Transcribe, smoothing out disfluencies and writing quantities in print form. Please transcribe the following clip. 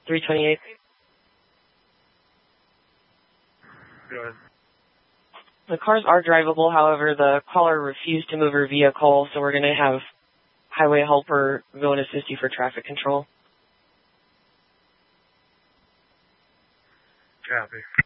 328. Go ahead. The cars are drivable, however, the caller refused to move her vehicle, so we're going to have highway helper go and assist you for traffic control. Copy.